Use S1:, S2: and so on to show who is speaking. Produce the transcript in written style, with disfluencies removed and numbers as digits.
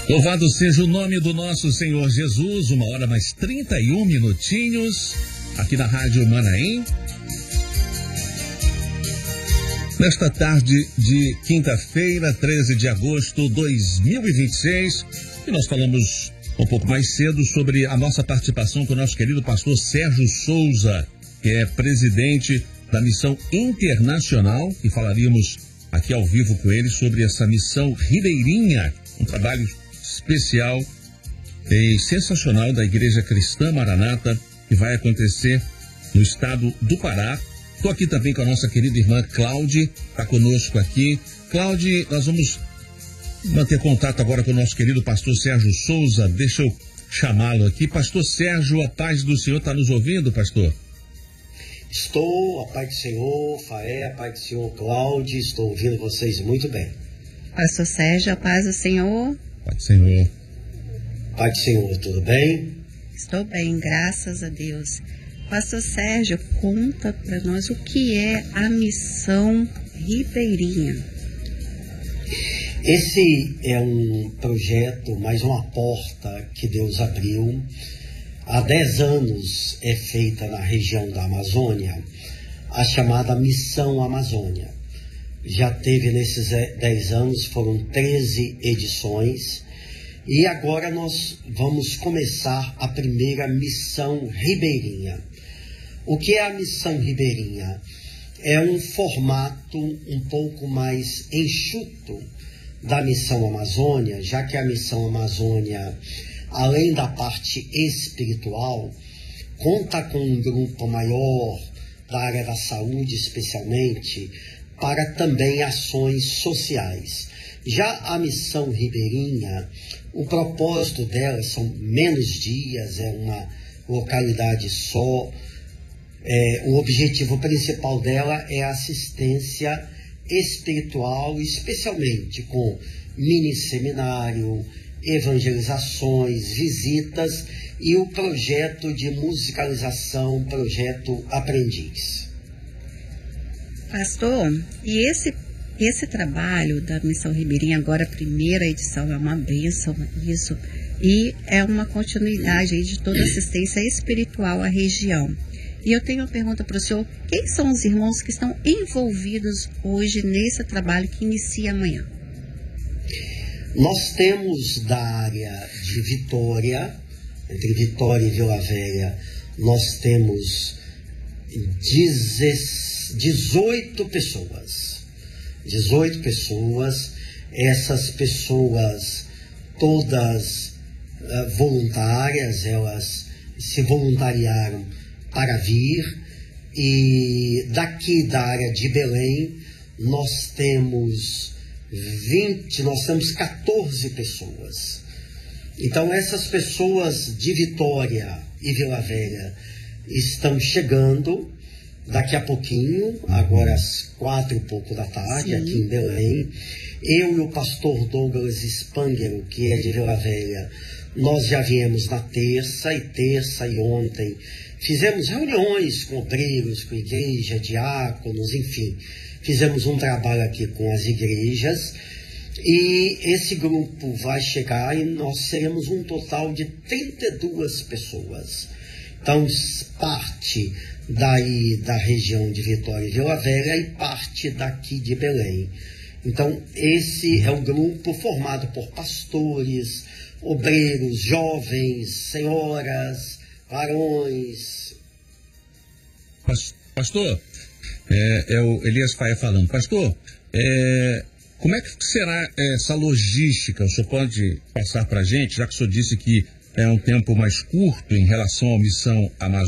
S1: Louvado seja o nome do nosso Senhor Jesus, 1h mais 31 minutinhos, aqui na Rádio Manaim. Nesta tarde de quinta-feira, 13 de agosto de 2026, e nós falamos um pouco mais cedo sobre a nossa participação com o nosso querido pastor Sérgio Souza, que é presidente da Missão Internacional, e falaríamos aqui ao vivo com ele sobre essa Missão Ribeirinha, um trabalho especial e sensacional da Igreja Cristã Maranata, que vai acontecer no estado do Pará. Estou aqui também com a nossa querida irmã Cláudia, está conosco aqui. Cláudia, nós vamos manter contato agora com o nosso querido pastor Sérgio Souza. Deixa eu chamá-lo aqui. Pastor Sérgio, a paz do Senhor, está nos ouvindo, pastor?
S2: Estou, a paz do Senhor, Faé, a paz do Senhor, Cláudia, estou ouvindo vocês muito bem.
S3: Pastor Sérgio, a paz do Senhor.
S1: Paz do Senhor.
S2: Paz do Senhor, tudo bem?
S3: Estou bem, graças a Deus. Pastor Sérgio, conta para nós o que é a Missão Ribeirinha.
S2: Esse é um projeto, mais uma porta que Deus abriu. Há 10 anos é feita na região da Amazônia a chamada Missão Amazônia. Já teve nesses 10 anos, foram 13 edições, e agora nós vamos começar a primeira Missão Ribeirinha. O que é a Missão Ribeirinha? É um formato um pouco mais enxuto da Missão Amazônia, já que a Missão Amazônia, além da parte espiritual, conta com um grupo maior da área da saúde, especialmente, para também ações sociais. Já a Missão Ribeirinha, o propósito dela são menos dias, é uma localidade só. O objetivo principal dela é a assistência espiritual, especialmente com mini seminário, evangelizações, visitas e o projeto de musicalização, projeto Aprendiz.
S3: Pastor, e esse trabalho da Missão Ribeirinha, agora a primeira edição, é uma bênção isso, e é uma continuidade aí de toda a assistência espiritual à região. E eu tenho uma pergunta para o senhor: quem são os irmãos que estão envolvidos hoje nesse trabalho que inicia amanhã?
S2: Nós temos da área de Vitória, entre Vitória e Vila Velha, nós temos 18 pessoas. 18 pessoas, essas pessoas todas voluntárias, elas se voluntariaram para vir, e daqui da área de Belém nós temos 14 pessoas. Então essas pessoas de Vitória e Vila Velha estão chegando daqui a pouquinho, agora às 4 e pouco da tarde, aqui em Belém. Eu e o pastor Douglas Spangero, que é de Vila Velha, nós já viemos na terça e ontem fizemos reuniões com obreiros, com igreja, diáconos, enfim. Fizemos um trabalho aqui com as igrejas, e esse grupo vai chegar e nós seremos um total de 32 pessoas. Então, parte daí da região de Vitória e Vila Velha e parte daqui de Belém. Então, esse é um grupo formado por pastores, obreiros, jovens, senhoras, varões.
S1: Pastor, é o Elias Faia falando. Pastor, como é que será essa logística? O senhor pode passar para a gente, já que o senhor disse que é um tempo mais curto em relação à Missão Amazônia?